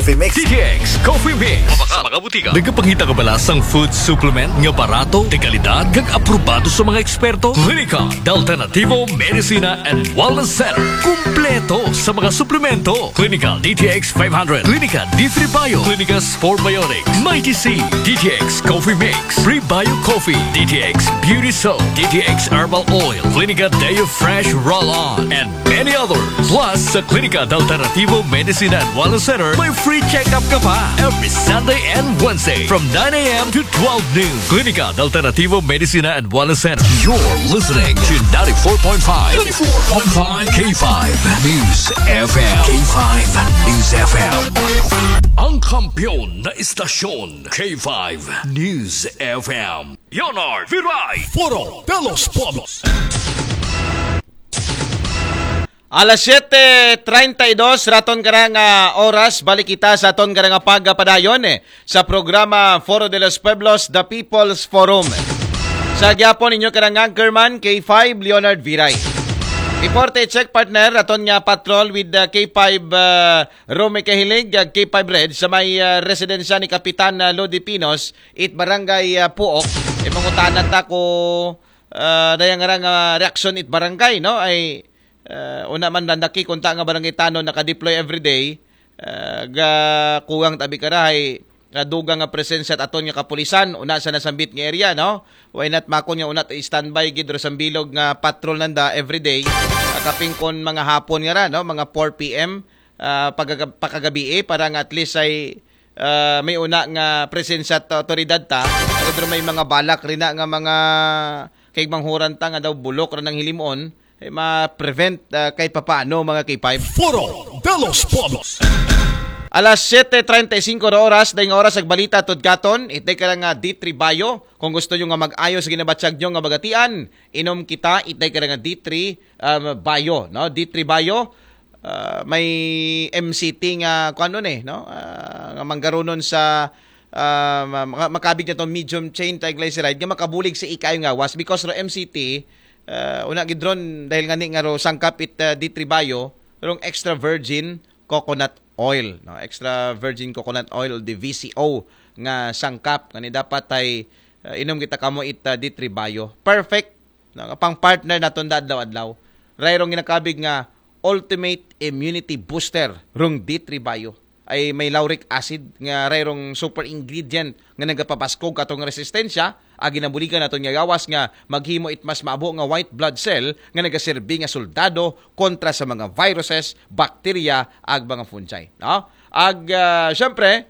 Mix. DTX Coffee Mix. Sa mga butika. Nagkapangita ka bala sang food supplement nga barato, de kalidad, kag aprobado sa mga eksperto? Clinica de Alternativo Medicina and Wellness Center. Kumpleto sa mga suplemento. Clinica DTX 500. Clinica D3 Bio. Clinica Sport Biotics. Mighty C. DTX Coffee Mix. Pre-Bio Coffee. DTX Beauty Soap. DTX Herbal Oil. Clinica Deo Fresh Roll-On. And many others. Plus, sa Clinica de Alternativo Medicina and Wellness Center, may free check-up ka pa every Sunday and Wednesday from 9 a.m. to 12 noon. Clinica de Alternativo Medicina and Wellness Center. You're listening to 94.5 K5 News FM. K5 News FM. Ang kampiyon na istasyon, K5 News FM. Leonard Viray. Foro de los Pueblos. Alas 7:32 raton karang oras balik kita sa aton karang pagpadayon sa programa Foro de los Pueblos, The People's Forum. Sa gyapon ninyo karang anchorman K5 Leonard Viray. Reporte check partner aton nga patrol with K5 Rome Kahilig, K5 Red sa may residensya ni Kapitan Lodi Pinos it barangay Puok. Mangutanan ta ko dayang nga reaction it barangay no ay una man nandaki kunta nga barangay Tanon naka-deploy everyday kuwang tabi karahay dugang nga presensya at aton nga kapulisan una sa nasambit nga area no why not makon nga una standby gid sa bilog nga patrol nanda everyday kaping kon mga hapon nga ra no mga 4 PM pagkagabi para nga at least ay may una nga presensya at otoridad ta pero may mga balak rin nga mga kay manghuran ta nga daw bulok ra ng hilimon ma-prevent kay papaano mga K5. Foro de los Pueblos. Alas 7:35 oras, dahil oras ang balita tudkaton, itay ka lang D3 Bio. Kung gusto nyo nga mag-ayos sa ginabatsyag nyo nga bagatian, inom kita, itay ka lang D3 Bio. No? D3 Bio, may MCT nga kung ano no? Nga manggarunon sa makabig na to medium chain triglyceride nga makabulig sa ikayo nga was because ro MCT una gidron dahil ngani nga ro sangkap it D3 Bio rong extra virgin coconut oil no extra virgin coconut oil the VCO nga sangkap kani dapat ay inom kita kamo it D3 Bio perfect no, pang partner naton adlaw-adlaw rayrong ginakabig nga ultimate immunity booster rong D3 Bio ay may lauric acid nga rayrong super ingredient nga nagapapaskog katong resistensya agi nabuligan naton nga gawas nga maghimo it mas maabo nga white blood cell nga nagaserbi nga soldado kontra sa mga viruses, bacteria ag mga fungi no syempre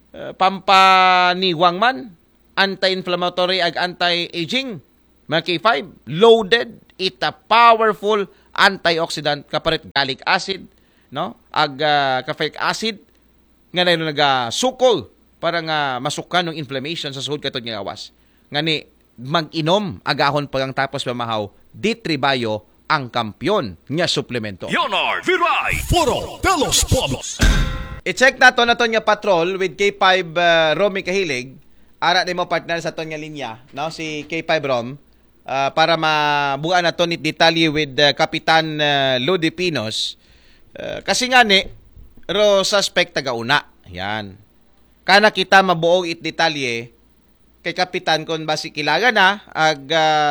pampaniwang man anti-inflammatory ag anti-aging mga K5 loaded it a powerful antioxidant kaparit gallic acid no ag caffeic acid nga na nagasukol para nga masukan ng inflammation sa suhod katong nga gawas. Ngani mag-inom agahon pagang tapos mamahaw D3 Bio ang kampyon nga suplemento. Leonard Viray. Foro de los Pueblos. I-check nato nga patrol with K5 Romy Kahilig. Ara ni mo partner sa ton nga linya, no? Si K5 Rom para mabuan nato ni detalye with Kapitan Lodi Pinos. Kasi nga ni ro suspect taga-una. Yan. Kana kita mabuong it detalye kay Kapitan kung basi kilaga na ag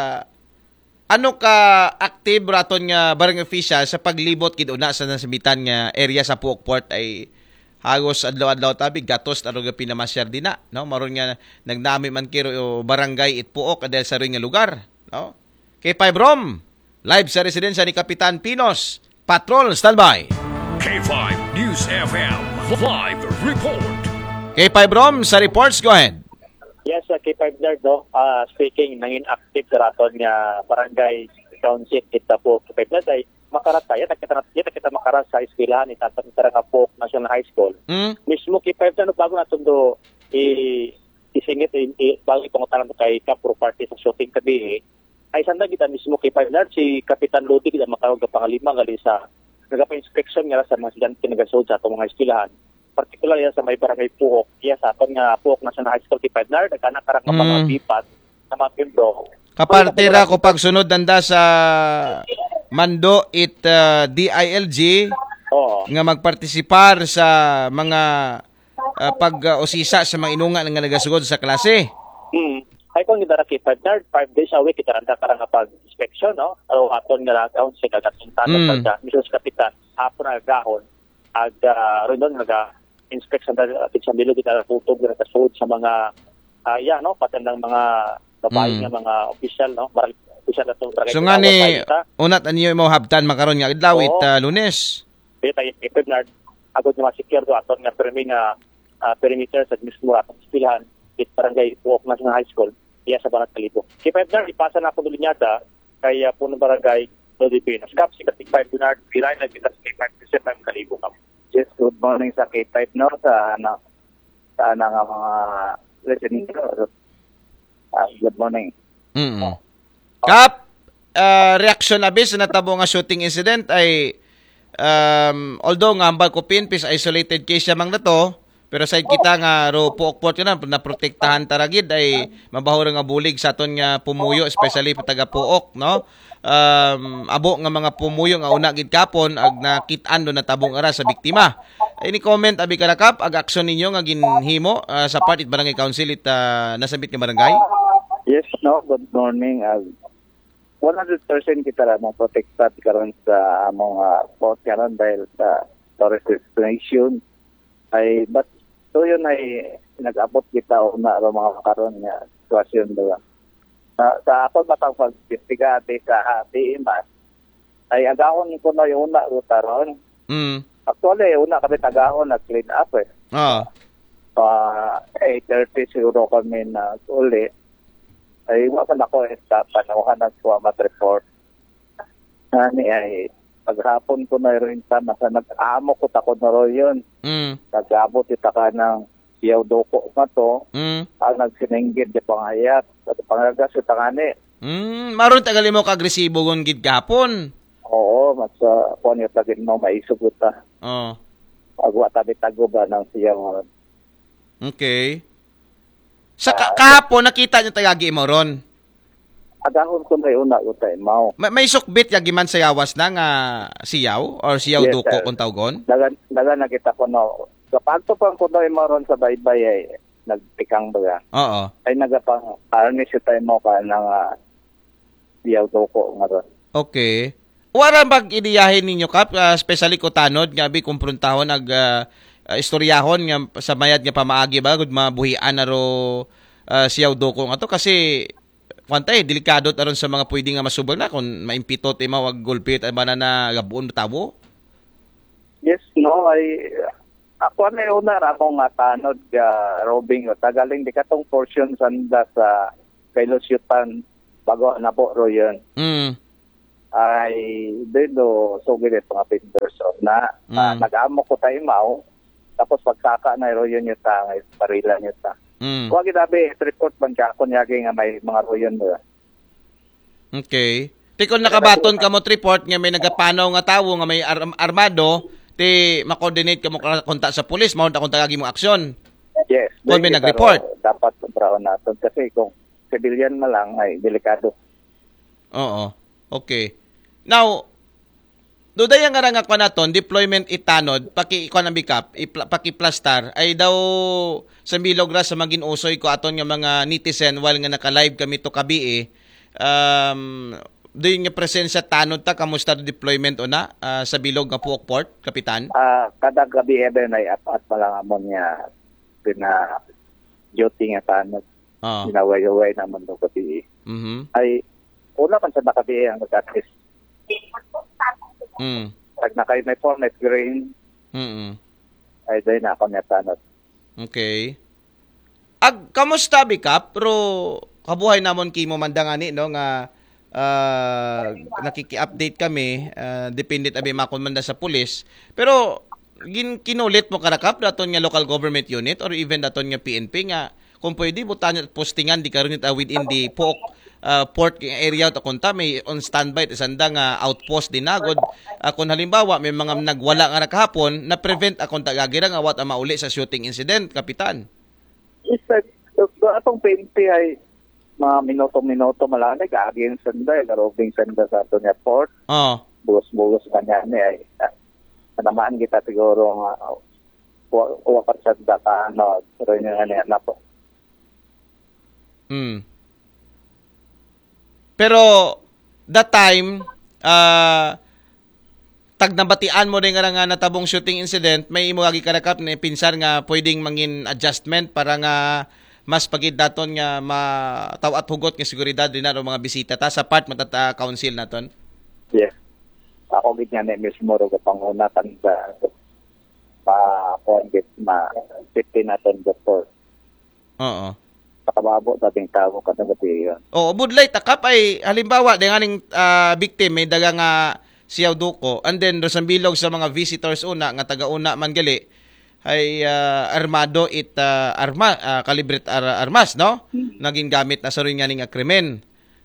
ano ka active raton nga barangay official sa paglibot gid una sa nasimitan nga area sa Puok Port ay hagos adlaw-adlaw tabi gatos taro nga pinamasyar din na no maron nga nagnami man kiro barangay it Puok adel sa ring nga lugar no kay Rom live sa residensya ni Kapitan Pinos patrol standby. K5 News FM live report. K5 Rom sa reports, go ahead. Yes, K5 Nerd, no? Speaking, nangin active sa raton nga barangay township kita po. K5 Nerd ay makarat tayo, kita makarat sa eskwelahan itatang nga po National High School. Mismo K5 Nerd, bago natin do isingit, bago ipangutangan kay Kapro Party sa shooting kabi, ay sanda kita mismo K5 Nerd, si Kapitan Lodi kita makawag ka pangalima gali sa nagapa-inspection nga sa mga estudyante nagasod sa itong mga eskwelahan. Particular yan sa may barangay Puok. Yes, sa itong Puok National High School K5 Nerd, nagkanakarang ka mga bipat na mga pimbro. Kapartira ko pagsunod nanda sa Mando it DILG nga magpartisipar sa mga pag-usisa sa mga inunga nga nagasugod sa klase. Ay kung gidara kay partner, 5 days a week kita randa karang pag-inspection, no? O aton nga lagaw sa kagatong tanong sa Mrs. Kapitan, hapon na gahon, ag rondon nga inspection atin sa bilo kita tutog nga kasud sa mga no, patandang mga babae nga mga official, no? Official na itong So nga ni, unat anyo mo habtan makaroon nga adlaw Lunes. Dito ay Bernard, agad nga secure do aton nga perimeter sa mismo atong eskwelahan it barangay Puok National High School iya sa Banat Kalibo. Si Bernard, ipasa na ako dulinyada kay puno barangay Pilipinas. Kap si Katik 5 Bernard, pilay na kita sa K5 sa Kalibo kap. Yes, good morning sa K5 no sa nga mga listening. Good morning. Kap, reaction abis na natabo nga shooting incident ay although nga ambal ko PNP isolated case siya mang na to, pero sa kita nga ro puok-puok na protektahan taragid ay mabahura nga bulig sa aton nga pumuyo, especially pa taga puok, no? Abo nga mga pumuyo nga una gid kapon ag nakit-an do natabong ara sa biktima. Any comment abi kalakap ag aksyon ninyo nga ginhimo sa part it barangay council it nasabit nga barangay? Yes, no, good morning. 100% kita ra mo protektat karon sa among port karon dahil sa tourist destination ay but so yun ay nag-abot kita una ro mga karon nga sitwasyon ba sa aton matang pag-investigate sa DMAS ay agahon ko na yung una ro taron. Actually una kami tagahon na clean up 8:30 siguro kami na uli ay wala na ko sa panahon ng SWAT report. Ay paghapon ko na rin sa nag-amo ko tako na ro yun. Nag-abot ita ka ng siyaw doko na to. Ang nagsinenggit di pangayat. At pangagas ita ka ni. Maroon tagali mo ka-agresibo gun gid gapon. Oo, mas kung yung tagin mo maisog ita. Agwa tabi-tago ba ng siyaw. Okay. Sa kahapon nakita niyo tagagi mo ron. Agahon ko na una utay mao. May sukbit yagi man sa yawas na nga siyaw or siyaw Yes, duko sir. kung tawgon. Daga nakita ko no. Sa pagto pang ko na maron sa baybay ay nagpikang baga. Oo. Ay nagapang arnis tayo mo ka ng siyaw doko nga ron. Okay. Wala bang iniyahin ninyo kap, especially ko tanod nga bi kumpruntahon ag istoryahon nga sa mayad nga pamaagi ba gud mabuhian na ro siyaw doko nga to kasi kwantay delikado aron sa mga pwede nga masubag na kung maimpitot mawag gulpit ay banana gabuon tabo. Yes, no, ay ako na una ra akong matanod ga robing o tagaling di katong portion sanda sa Kailosyutan bago na po ro yun. Ay dito so gid mga vendors na nag-amo ko tayo mao tapos pagsaka na ro yun yung barila niya ta. Huwag itabi, report bang kakon yagi nga may mga royon mo. Okay. Tikon nakabaton ka mo report nga may nagapanaw nga tawo nga may armado, ti ma-coordinate ka mo konta sa pulis, mao ta konta mo aksyon. Yes. Kung may nag-report. Dapat kontraon natin kasi kung civilian na lang ay delikado. Oo. Okay. Now, duday nga nga kwa naton deployment itanod paki-ikuan ang backup paki-plastar ay daw sa bilog ra sa magin usoy ko aton nga mga netizen while nga naka-live kami to kabi doon nga presensya tanod ta kamusta deployment una sa bilog nga Puok Port kapitan. Kada gabi even ay apat pa lang amon nga pina duty nga tanod. Sinaway-way naman do gabi. Ay una man sa nakabi ang nag-assist. Pag nakay may format grain, ay dahil na ako natanot. Okay. Kamusta bikap? Pero kabuhay namon kimo mandangani no nga nakiki-update kami dependent abi makonmanda sa pulis. Pero kinulit mo karakap daton nga local government unit or even daton nga PNP nga kung pwede butan at postingan di karon within the Puok port area to kunta may on standby isanda nga outpost dinagod kung halimbawa may mga nagwala nga nakahapon na prevent akong tagagira nga wat mauli sa shooting incident kapitan. So atong PNP ay mga minuto-minuto malanay kaagin sanda garobing sanda sa ato nga port. Bulos-bulos kanya ni ay namaan kita siguro nga Uwa pa sa data, ano, pero yun na po. Pero that time, tag nabatian mo rin nga natabong shooting incident, may imo lagi karakap na pinsan nga pwedeng mangin adjustment para nga mas pagid daton nga mataw at hugot nga seguridad din na mga bisita ta sa part matata council naton. Yes. Ako gid nga mismo ro pangunatan sa pa-point ma 15 naton doktor. Oo. Pakababo dating tao kadagati yun. Oo, budlay takap ay halimbawa dinganing victim may daga nga siyaw duko and then rosambilog sa mga visitors una nga taga-una man gali ay armado kalibret armas no naging gamit na sa rin nga ning krimen.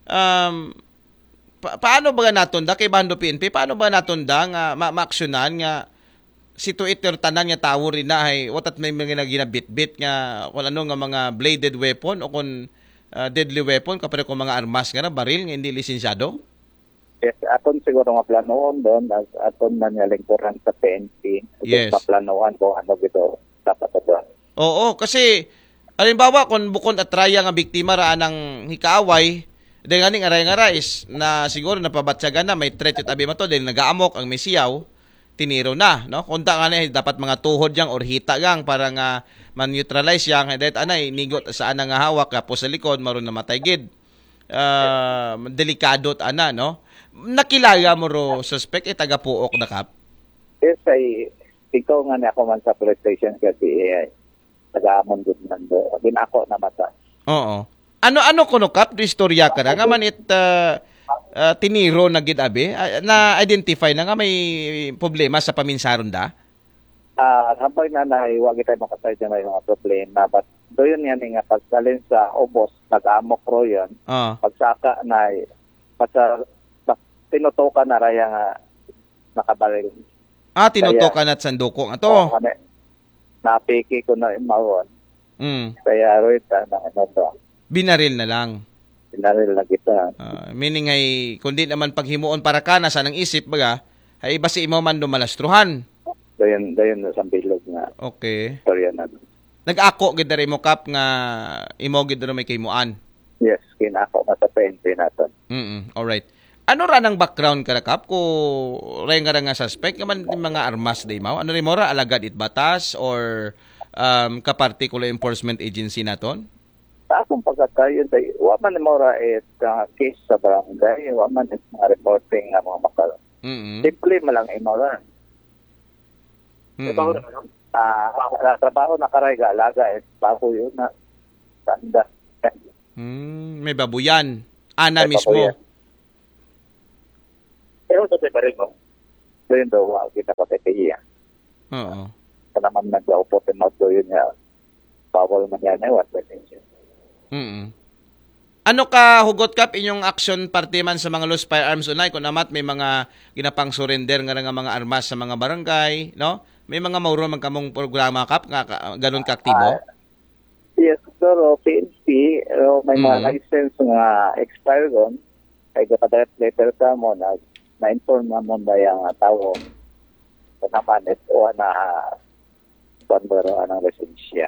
Paano ba naton da kay bando PNP paano ba naton da nga maaksyonan nga situator tanan nga tawo rin na ay watat may mga ginabit-bit nga kung ano nga mga bladed weapon o kung deadly weapon kapare ko mga armas nga na baril nga hindi lisensyado. Yes, aton siguro nga planoon doon as aton man nga lingkuran sa PNP. Yes. Planoan ko ano gito dapat doon. Oo, kasi halimbawa kung bukod at raya nga biktima raan ng hikaaway, dahil nga ning aray-aray is na siguro napabatsagan na may threat at abi mato dahil nagaamok ang mesiyaw, tiniro na, no? Kunta nga na dapat mga tuhod yang or hita gang para nga man-neutralize yang dahil anay nigot saan nga hawak po sa likod maron na matay gid. Delikado ana no? Nakilala mo ro suspect taga-Puok na kap? Yes, ay ikaw nga na ako man sa police station kasi taga-amon din man do. Din ako na mata. Oo. Ano kuno kap do istorya ka na nga man tiniro na gid abi na identify na nga may problema sa paminsaron da? Hambay na wag tayo makasay dyan may mga problema but doon yan nga pagsalin sa ubos nag-amok ro yan. Pagsaka na tinutukan na raya nga nakabaril. Tinutukan at sanduko nga to. Napiki ko na imawon. Kaya roita na ano to. Binaril na lang. Binaril na kita. Meaning ay kundi naman paghimuon para ka nasa nang isip baga ay basi imo man dumalastruhan. Dayon na sa bilog nga. Okay. Storya na. Nag-ako gid diri mo kap nga imo gid may kaymuan. Yes, kinako na sa PNP naton. All right. Ano ra nang background ka kap ko renga nga suspect man mga armas day mao? Ano rin mo ra alagad it batas or ka-party ko enforcement agency naton? Sa akong pagkatayon day wa man mo ra case sa barangay, wa man mga reporting nga mga makal. Simple malang imo ra. Trabaho na karay alaga bago yun na tanda. May babuyan. Ana may mismo. Babuyan. Pero sa paring mo. Doon daw kita pa kaya. Oo. Sa naman nag-upo mo yun nga. Bawal man yan what Ano ka hugot kap inyong action party man sa mga loose firearms unay kung namat may mga ginapang surrender nga mga armas sa mga barangay, no? May mga mauro man kamong programa kap nga ganun ka aktibo? Yes, pero PNP may mga license nga expire ron kay gatadat letter sa mo na-inform mo ba yung tao na naman o na bandero anang lisensya.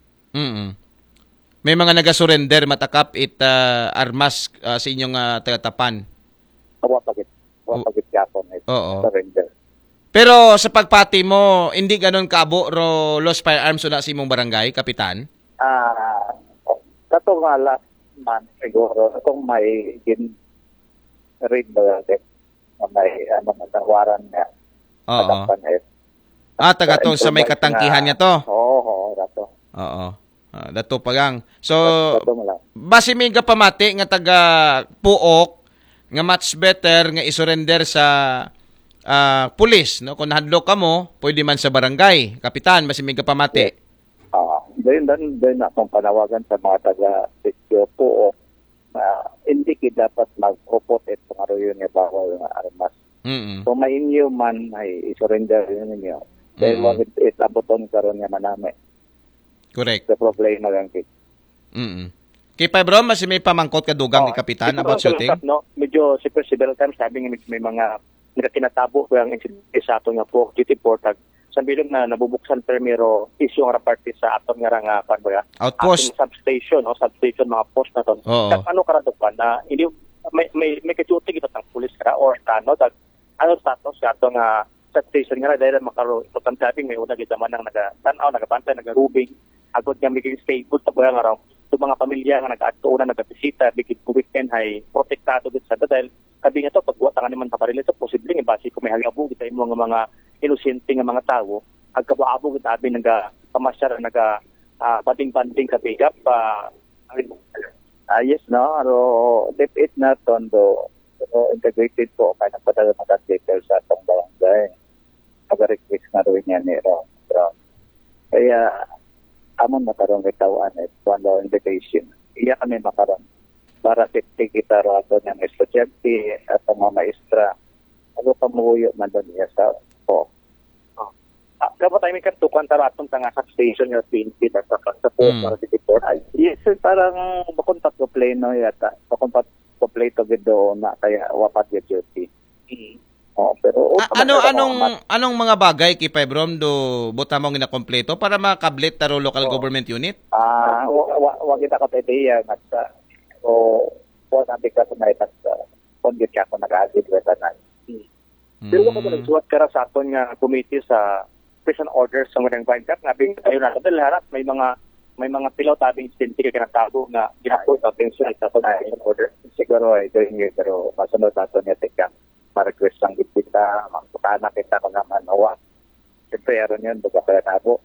May mga naga-surrender matakap armas sa inyong tagatapan. Wapagit kapon surrender. Pero sa pagpati mo, hindi ganun kaabo ro lost firearms na sa imong barangay, kapitan? Kato nga last month siguro, kung may read ba may natawaran nga. Tagatong sa may katangkihan niya to? Oo, dato. Oo. Dato pagang. So, base may pamati nga taga Puok, nga much better nga isurrender sa pulis, no? Kung hadlo ka mo, pwede man sa barangay. Kapitan, base may pamati. Doon akong panawagan sa mga taga-sityo Puok na hindi dapat mag-propot at pangaroon niya bawal ng armas. Kung may inyo man, ay isurrender yun ninyo. Dahil wag itaboton karon nga manami. Correct. The problema lang kit. Kay pa bro, mas may pamangkot ka dugang ni kapitan about shooting? No, medyo several times sabi nga may mga tinatabo ko ang incident sa ato nga po duty portag sa bilog na nabubuksan primero is yung raparte sa aton nga nga Outpost. ating substation mga post na ton. Oo. Ano karadok pa na hindi may kachuti kita tang pulis ka or ano status sa ato nga substation nga dahil makaro importante sabi may una kita man nang nagtanaw nagapantay nagarubing agod nga bigay stable ta nga raw sa mga pamilya nga nag-adto una nagbisita bigit weekend hay protektado gid sa dahil kabi nga to pagbuhat ka naman paparili to posible nga base ko may hagabo kita imo nga mga inosente nga mga tao agkabaabo kita abi pamasyar banding-banding sa pick up yes no aro depit na tondo integrated po kaya nagpadala mga details sa atong barangay pag-request na rin niya ni Ron. Kaya amon makaroon kitawan kuando invitation iya kami makaroon para safety kita rato ng estudyante at mga maestra ako pamuyo man doon niya sa po. Kapag tayo may kartukan taratong tanga sa station yung PNP sa po para sa report. Yes, parang bakong tatlo pleno yata. Bakong tatlo pleno gido na kaya wapat yung duty. Pero anong mga bagay kay Pebrom do buta mo ginakompleto para makablit taro local government unit? Wag kita ka ideya nga sa natin ka na itas kung yun ako nag-agit na. Pero ko nagsuwat kara sa aton nga committee sa prison orders sa mga bankat nga bing ayo na dahil harap may mga pilaw tabing incidente ka kinatago nga ginapos sa pension sa aton nga order. Siguro ay doon yun pero masunod nato niya tika ma-request ang kita magpukana kita kung naman nawa. Siyempre aron yun baga kaya tabo.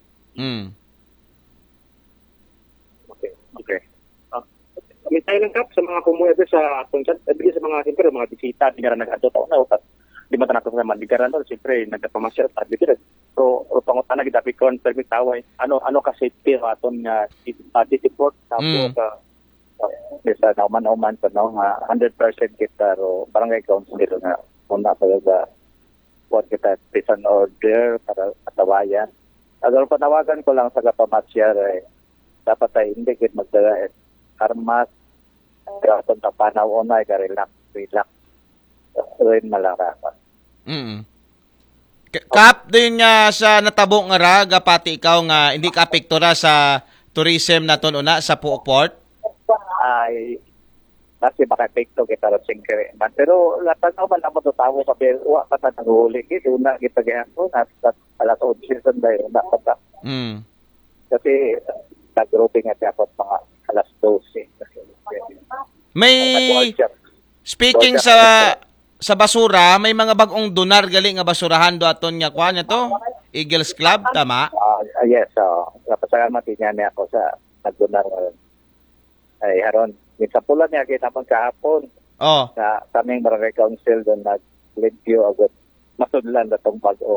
Okay. Kami tayo lang kap sa mga kumuha sa atong chat, sa mga siyempre mga bisita di nga nag-adto taon na utat di man nato sa mandigaran do siyempre nagpamasya ta dito so pangutana gid dapat kon permit taway ano ka safety aton nga diport tapos sa nauman pa no 100% kita ro barangay council na una talaga what kita prison order para katawayan agad panawagan ko lang sa kapamasya dapat ay hindi gid magdala armas aton ta panaw onay ka relax rin malarapan. Kap din nga sa natabo nga raga pati ikaw nga hindi ka apektora sa tourism naton una sa Puok Port? Ay kasi baka epekto kita rin singkiri man. Pero latanaw man ako tawo sa wa pa sa nanghuli kita una kita gayan ko at alas 8 season dahil una pa ta. Kasi nag-grouping at yapot mga alas 12. May speaking sa basura, may mga bagong donar gali nga basurahan do aton nga kuan to Eagles Club tama? Yes, napasalamat niya niya ako sa nagdonar ay haron minsan pula niya kita pagkahapon. Sa kaming barangay council doon nag-limpyo agad masudlan datong bag-o